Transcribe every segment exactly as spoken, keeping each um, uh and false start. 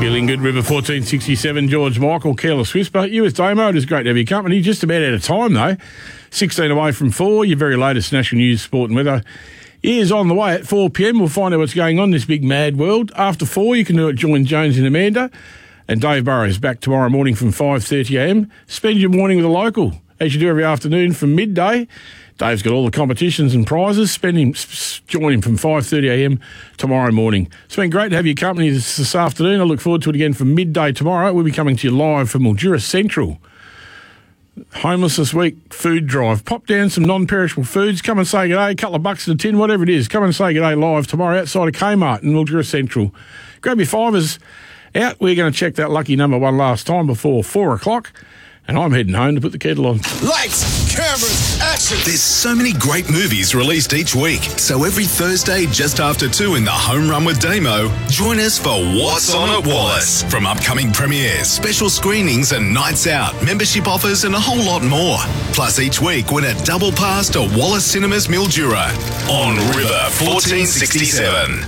Feeling good, River fourteen sixty-seven, George Michael, Careless Whisper. You as Damo, it is great to have your company. Just about out of time, though. sixteen away from four, your very latest national news, sport and weather is on the way at four p.m. We'll find out what's going on in this big mad world. After four, you can do it, join Jones and Amanda. And Dave Burrows back tomorrow morning from five thirty a.m. Spend your morning with a local, as you do every afternoon from midday. Dave's got all the competitions and prizes. Spend him, join him from five thirty a.m. tomorrow morning. It's been great to have your company this, this afternoon. I look forward to it again from midday tomorrow. We'll be coming to you live from Mildura Central. Homelessness Week food drive. Pop down some non-perishable foods. Come and say g'day, a couple of bucks in a tin, whatever it is. Come and say g'day live tomorrow outside of Kmart in Mildura Central. Grab your fivers out. We're going to check that lucky number one last time before four o'clock. And I'm heading home to put the kettle on. Lights, cameras, action. There's so many great movies released each week. So every Thursday, just after two in the Home Run with Damo, join us for What's On at Wallace. From upcoming premieres, special screenings and nights out, membership offers and a whole lot more. Plus each week, win a double pass to Wallace Cinemas Mildura on River fourteen sixty-seven.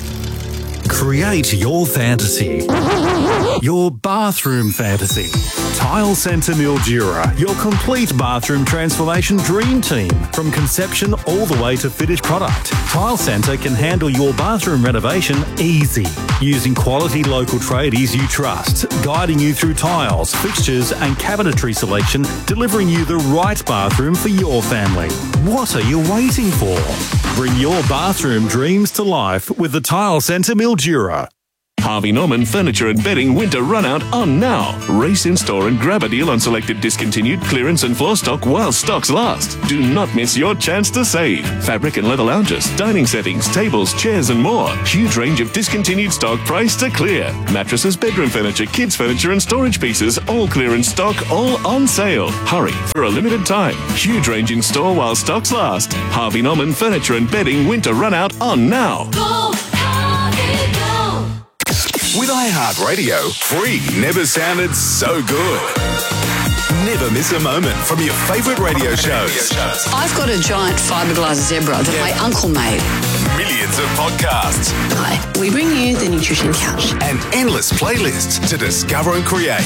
Create your fantasy. Your bathroom fantasy. Tile Centre Mildura, your complete bathroom transformation dream team. From conception all the way to finished product, Tile Centre can handle your bathroom renovation easy. Using quality local tradies you trust, guiding you through tiles, fixtures and cabinetry selection, delivering you the right bathroom for your family. What are you waiting for? Bring your bathroom dreams to life with the Tile Centre Mildura. Harvey Norman Furniture and Bedding Winter Runout on now. Race in store and grab a deal on selected discontinued clearance and floor stock while stocks last. Do not miss your chance to save. Fabric and leather lounges, dining settings, tables, chairs and more. Huge range of discontinued stock priced to clear. Mattresses, bedroom furniture, kids furniture and storage pieces, all clearance stock, all on sale. Hurry for a limited time. Huge range in store while stocks last. Harvey Norman Furniture and Bedding Winter Runout on now. Go, Harvey, go. With iHeartRadio, free never sounded so good. Never miss a moment from your favourite radio shows. I've got a giant fiberglass zebra that Yeah. my uncle made. Millions of podcasts Hi, we bring you the Nutrition Couch. and endless playlists to discover and create.